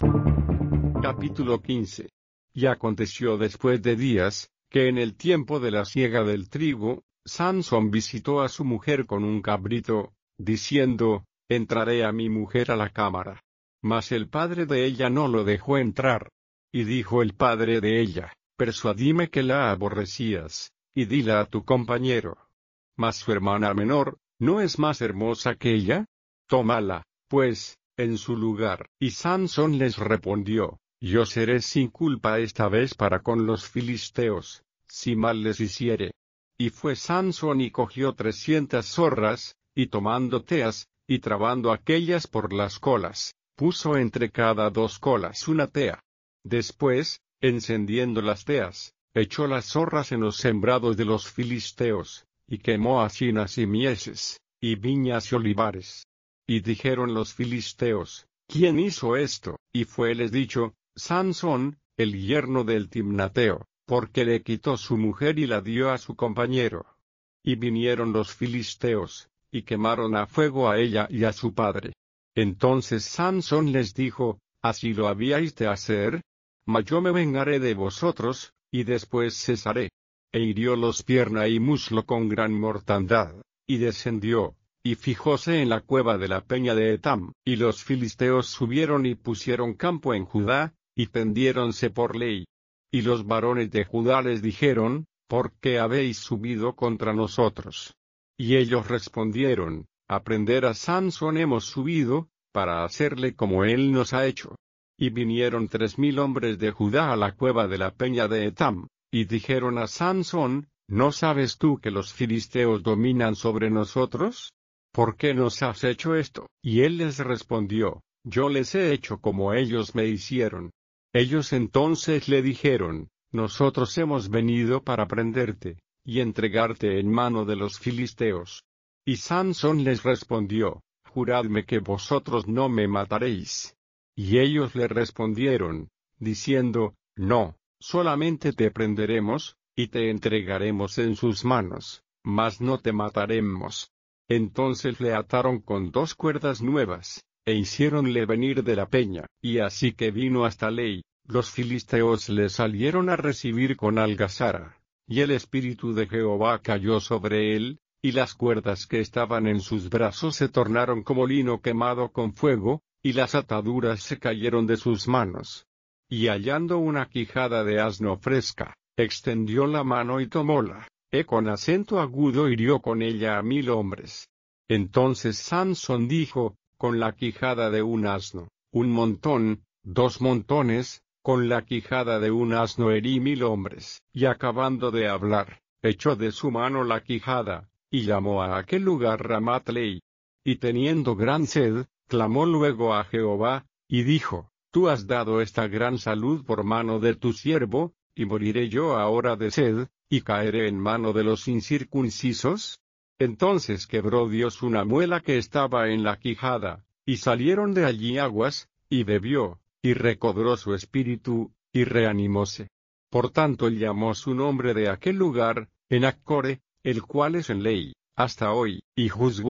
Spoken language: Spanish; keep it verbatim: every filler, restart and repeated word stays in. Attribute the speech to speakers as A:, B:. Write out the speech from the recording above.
A: Capítulo quince. Y aconteció después de días, que en el tiempo de la siega del trigo, Sansón visitó a su mujer con un cabrito, diciendo, entraré a mi mujer a la cámara. Mas el padre de ella no lo dejó entrar. Y dijo el padre de ella, persuadime que la aborrecías, y dila a tu compañero. Mas su hermana menor, ¿no es más hermosa que ella? Tómala, pues, en su lugar. Y Sansón les respondió, yo seré sin culpa esta vez para con los filisteos, si mal les hiciere. Y fue Sansón y cogió trescientas zorras, y tomando teas, y trabando aquellas por las colas, puso entre cada dos colas una tea. Después, encendiendo las teas, echó las zorras en los sembrados de los filisteos, y quemó hacinas y mieses, y viñas y olivares. Y dijeron los filisteos, ¿quién hizo esto? Y fueles dicho, Sansón, el yerno del Timnateo, porque le quitó su mujer y la dio a su compañero. Y vinieron los filisteos, y quemaron a fuego a ella y a su padre. Entonces Sansón les dijo, ¿así lo habíais de hacer? Mas yo me vengaré de vosotros, y después cesaré. E hiriólos pierna y muslo con gran mortandad, y descendió, y fijóse en la cueva de la peña de Etam. Y los filisteos subieron y pusieron campo en Judá, y tendiéronse por ley. Y los varones de Judá les dijeron, ¿por qué habéis subido contra nosotros? Y ellos respondieron, a prender a Sansón hemos subido, para hacerle como él nos ha hecho. Y vinieron tres mil hombres de Judá a la cueva de la peña de Etam, y dijeron a Sansón, ¿no sabes tú que los filisteos dominan sobre nosotros? ¿Por qué nos has hecho esto? Y él les respondió, yo les he hecho como ellos me hicieron. Ellos entonces le dijeron, nosotros hemos venido para prenderte, y entregarte en mano de los filisteos. Y Sansón les respondió, juradme que vosotros no me mataréis. Y ellos le respondieron, diciendo, no, solamente te prenderemos, y te entregaremos en sus manos, mas no te mataremos. Entonces le ataron con dos cuerdas nuevas, e hiciéronle venir de la peña, y así que vino hasta Ley, los filisteos le salieron a recibir con algazara, y el espíritu de Jehová cayó sobre él, y las cuerdas que estaban en sus brazos se tornaron como lino quemado con fuego, y las ataduras se cayeron de sus manos. Y hallando una quijada de asno fresca, extendió la mano y tomóla, e con acento agudo hirió con ella a mil hombres. Entonces Sansón dijo, con la quijada de un asno, un montón, dos montones, con la quijada de un asno herí mil hombres. Y acabando de hablar, echó de su mano la quijada, y llamó a aquel lugar Ramat Lei. Y teniendo gran sed, clamó luego a Jehová, y dijo, tú has dado esta gran salud por mano de tu siervo, y moriré yo ahora de sed, y caeré en mano de los incircuncisos. Entonces quebró Dios una muela que estaba en la quijada, y salieron de allí aguas, y bebió, y recobró su espíritu, y reanimóse. Por tanto llamó su nombre de aquel lugar, Enaccore, el cual es en Ley, hasta hoy, y juzgó